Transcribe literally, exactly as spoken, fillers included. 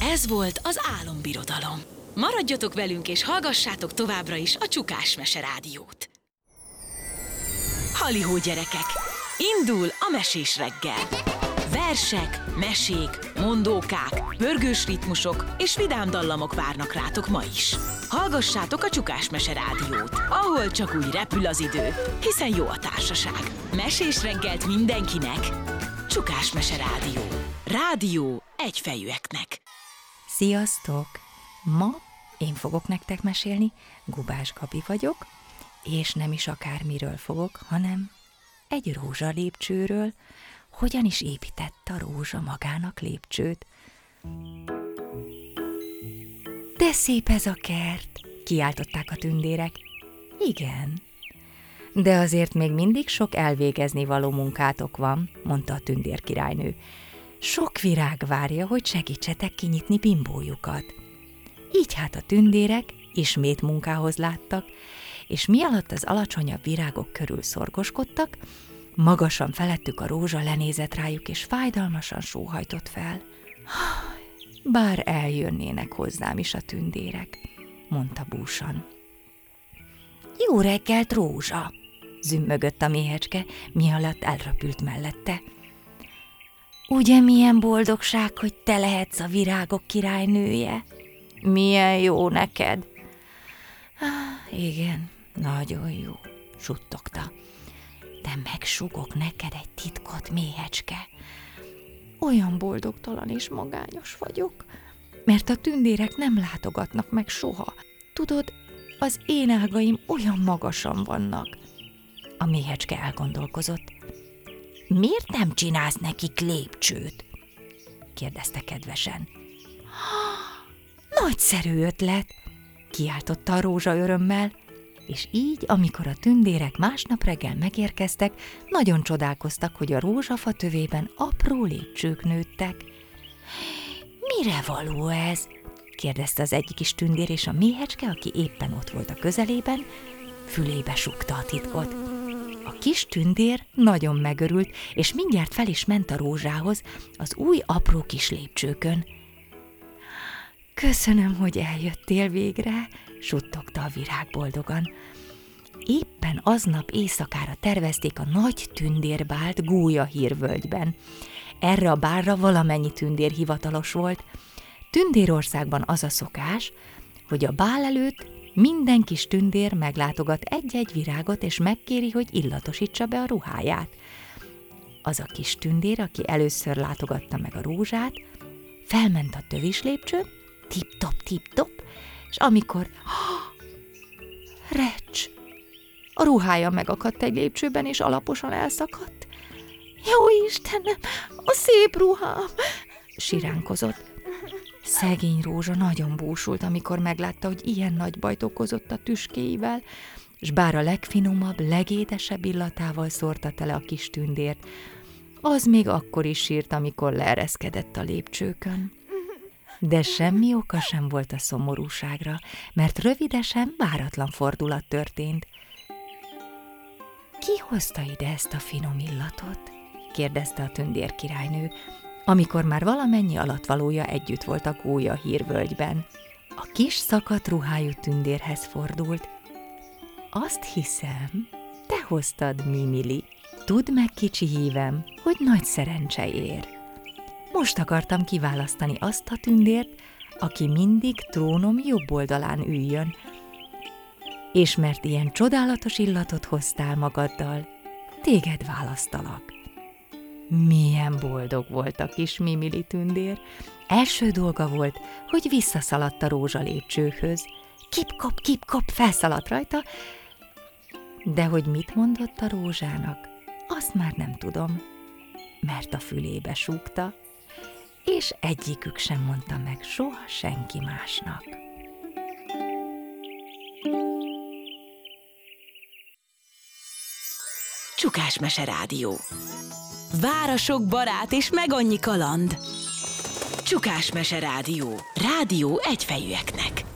Ez volt az Álombirodalom. Maradjatok velünk és hallgassátok továbbra is a Csukás Mese Rádiót. Halihó gyerekek! Indul a mesés reggel! Versek, mesék, mondókák, pörgős ritmusok és vidám dallamok várnak rátok ma is. Hallgassátok a Csukás Mese Rádiót, ahol csak úgy repül az idő, hiszen jó a társaság. Mesés reggelt mindenkinek! Csukás Mese Rádió. Rádió egyfejűeknek. Sziasztok! Ma én fogok nektek mesélni, Gubás Gabi vagyok, és nem is akármiről fogok, hanem egy rózsa lépcsőről, hogyan is épített a rózsa magának lépcsőt. De szép ez a kert, kiáltották a tündérek. Igen, de azért még mindig sok elvégezni való munkátok van, mondta a tündérkirálynő. Sok virág várja, hogy segítsetek kinyitni bimbójukat. Így hát a tündérek ismét munkához láttak, és mi alatt az alacsonyabb virágok körül szorgoskodtak, magasan felettük a rózsa lenézett rájuk, és fájdalmasan sóhajtott fel. Bár eljönnének hozzám is a tündérek, mondta búsan. Jó reggelt, rózsa! Zümmögött a méhecske, mi alatt elröpült mellette. Ugye milyen boldogság, hogy te lehetsz a virágok királynője? Milyen jó neked? Ah, igen, nagyon jó, suttogta. De megsugok neked egy titkot, méhecske. Olyan boldogtalan és magányos vagyok, mert a tündérek nem látogatnak meg soha. Tudod, az én ágaim olyan magasan vannak. A méhecske elgondolkozott. Miért nem csinálsz nekik lépcsőt? Kérdezte kedvesen. Nagyszerű ötlet, kiáltotta a rózsa örömmel, és így, amikor a tündérek másnap reggel megérkeztek, nagyon csodálkoztak, hogy a rózsafa tövében apró lépcsők nőttek. Mire való ez? Kérdezte az egyik kis tündér, és a méhecske, aki éppen ott volt a közelében, fülébe súgta a titkot. A kis tündér nagyon megörült, és mindjárt fel is ment a rózsához, az új apró kis lépcsőkön. Köszönöm, hogy eljöttél végre, suttogta a virág boldogan. Éppen aznap éjszakára tervezték a nagy tündérbált Gólyahírvölgyben. Erre a bálra valamennyi tündér hivatalos volt. Tündérországban az a szokás, hogy a bál előtt minden kis tündér meglátogat egy-egy virágot, és megkéri, hogy illatosítsa be a ruháját. Az a kis tündér, aki először látogatta meg a rózsát, felment a tövis lépcsőn, tip-top, tip-top, és amikor... Oh, recs! A ruhája megakadt egy lépcsőben, és alaposan elszakadt. Jó Istenem, a szép ruhám! Siránkozott. Szegény rózsa nagyon búsult, amikor meglátta, hogy ilyen nagy bajt okozott a tüskéivel, s bár a legfinomabb, legédesebb illatával szórta tele a kis tündért, az még akkor is sírt, amikor leereszkedett a lépcsőkön. De semmi oka sem volt a szomorúságra, mert rövidesen váratlan fordulat történt. Ki hozta ide ezt a finom illatot? Kérdezte a tündérkirálynő, amikor már valamennyi alattvalója együtt volt a Gólyahírvölgyben. A kis szakadt ruhájú tündérhez fordult. Azt hiszem, te hoztad, Mimili. Tudd meg, kicsi hívem, hogy nagy szerencse ér. Most akartam kiválasztani azt a tündért, aki mindig trónom jobb oldalán üljön. És mert ilyen csodálatos illatot hoztál magaddal, téged választalak. Milyen boldog volt a kis Mimili tündér. Első dolga volt, hogy visszaszaladt a rózsa lépcsőhöz. Kip-kop, kip-kop, felszaladt rajta, de hogy mit mondott a rózsának, azt már nem tudom, mert a fülébe súgta, és egyikük sem mondta meg soha senki másnak. Csukás Mese Rádió. Vár a sok barát és meg annyi kaland. Csukás Mese Rádió. Rádió egyfejűeknek.